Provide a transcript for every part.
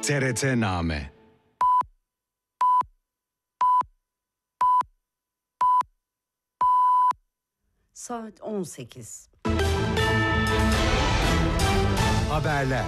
TRT-Name. Saat 18. Haberler.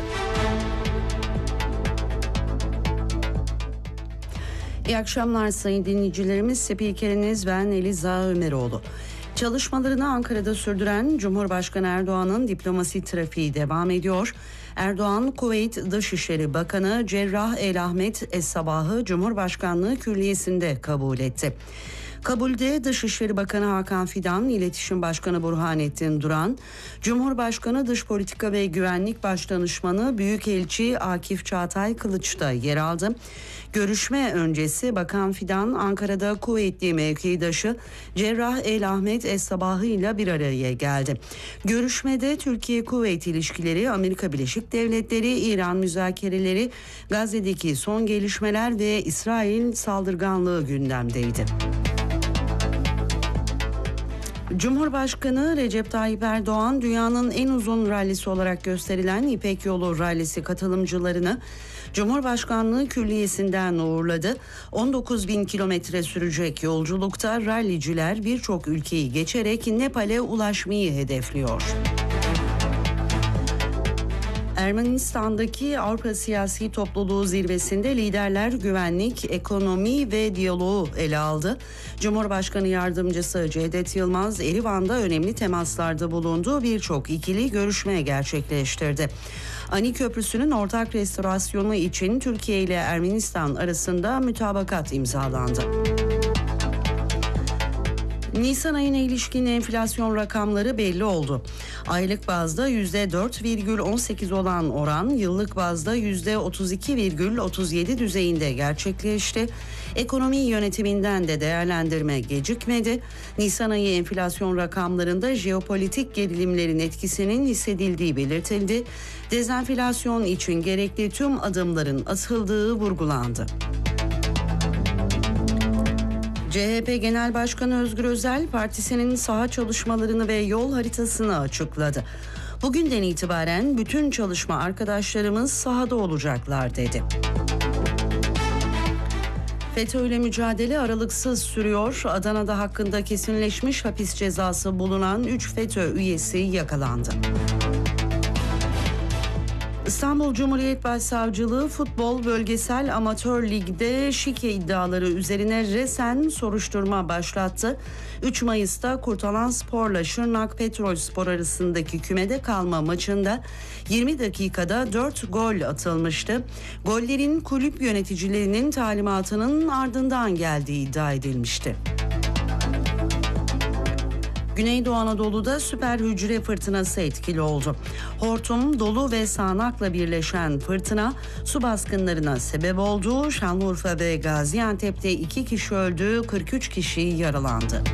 İyi akşamlar sayın dinleyicilerimiz. Spikeriniz ben Eliza Ömeroğlu. Çalışmalarını Ankara'da sürdüren Cumhurbaşkanı Erdoğan'ın diplomasi trafiği devam ediyor. Erdoğan, Kuveyt Dışişleri Bakanı Cerrah El Ahmet Es-Sabah'ı Cumhurbaşkanlığı Külliyesi'nde kabul etti. Kabulde Dışişleri Bakanı Hakan Fidan, İletişim Başkanı Burhanettin Duran, Cumhurbaşkanı Dış Politika ve Güvenlik Başdanışmanı Büyükelçi Akif Çağatay Kılıç da yer aldı. Görüşme öncesi Bakan Fidan, Ankara'da Kuveytli mevkidaşı Cerrah El Ahmet Es-Sabah'ı ile bir araya geldi. Görüşmede Türkiye-Kuveyt ilişkileri, Amerika Birleşik Devletleri, İran müzakereleri, Gazze'deki son gelişmeler ve İsrail saldırganlığı gündemdeydi. Cumhurbaşkanı Recep Tayyip Erdoğan, dünyanın en uzun rallisi olarak gösterilen İpek Yolu rallisi katılımcılarını Cumhurbaşkanlığı Külliyesi'nden uğurladı. 19.000 kilometre sürecek yolculukta ralliciler birçok ülkeyi geçerek Nepal'e ulaşmayı hedefliyor. Ermenistan'daki Avrupa Siyasi Topluluğu zirvesinde liderler güvenlik, ekonomi ve diyaloğu ele aldı. Cumhurbaşkanı Yardımcısı Cevdet Yılmaz, Erivan'da önemli temaslarda bulunduğu birçok ikili görüşme gerçekleştirdi. Ani Köprüsü'nün ortak restorasyonu için Türkiye ile Ermenistan arasında mütabakat imzalandı. Nisan ayına ilişkin enflasyon rakamları belli oldu. Aylık bazda %4,18 olan oran yıllık bazda %32,37 düzeyinde gerçekleşti. Ekonomi yönetiminden de değerlendirme gecikmedi. Nisan ayı enflasyon rakamlarında jeopolitik gerilimlerin etkisinin hissedildiği belirtildi. Dezenflasyon için gerekli tüm adımların atıldığı vurgulandı. CHP Genel Başkanı Özgür Özel, partisinin saha çalışmalarını ve yol haritasını açıkladı. Bugünden itibaren bütün çalışma arkadaşlarımız sahada olacaklar dedi. FETÖ'yle mücadele aralıksız sürüyor. Adana'da hakkında kesinleşmiş hapis cezası bulunan 3 FETÖ üyesi yakalandı. İstanbul Cumhuriyet Başsavcılığı Futbol Bölgesel Amatör Lig'de şike iddiaları üzerine resen soruşturma başlattı. 3 Mayıs'ta Kurtalanspor'la Şırnak Petrolspor arasındaki kümede kalma maçında 20 dakikada 4 gol atılmıştı. Gollerin kulüp yöneticilerinin talimatının ardından geldiği iddia edilmişti. Güneydoğu Anadolu'da süper hücre fırtınası etkili oldu. Hortum, dolu ve sağanakla birleşen fırtına su baskınlarına sebep oldu. Şanlıurfa ve Gaziantep'te 2 kişi öldü, 43 kişi yaralandı.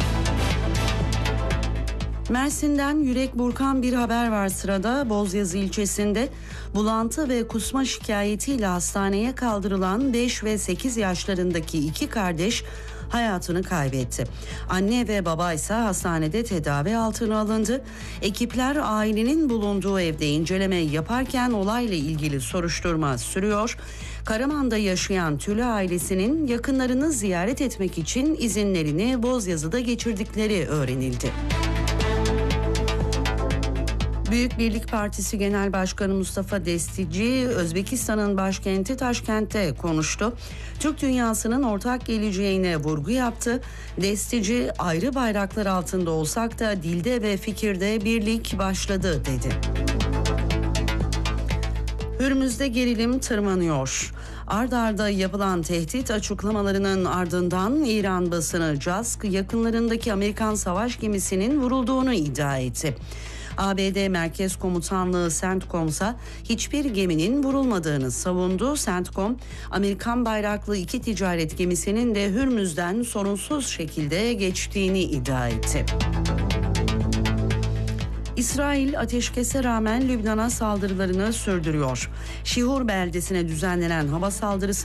Mersin'den yürek burkan bir haber var sırada. Bozyazı ilçesinde bulantı ve kusma şikayetiyle hastaneye kaldırılan 5 ve 8 yaşlarındaki 2 kardeş hayatını kaybetti. Anne ve baba ise hastanede tedavi altına alındı. Ekipler ailenin bulunduğu evde inceleme yaparken olayla ilgili soruşturma sürüyor. Karaman'da yaşayan Tülü ailesinin yakınlarını ziyaret etmek için izinlerini Bozyazı'da geçirdikleri öğrenildi. Büyük Birlik Partisi Genel Başkanı Mustafa Destici, Özbekistan'ın başkenti Taşkent'te konuştu. Türk dünyasının ortak geleceğine vurgu yaptı. Destici, ayrı bayraklar altında olsak da dilde ve fikirde birlik başladı dedi. Hürmüz'de gerilim tırmanıyor. Ard arda yapılan tehdit açıklamalarının ardından İran basını CASK yakınlarındaki Amerikan savaş gemisinin vurulduğunu iddia etti. ABD Merkez Komutanlığı CENTCOM'sa hiçbir geminin vurulmadığını savundu. CENTCOM, Amerikan bayraklı 2 ticaret gemisinin de Hürmüz'den sorunsuz şekilde geçtiğini iddia etti. İsrail ateşkese rağmen Lübnan'a saldırılarını sürdürüyor. Şihur beldesine düzenlenen hava saldırısı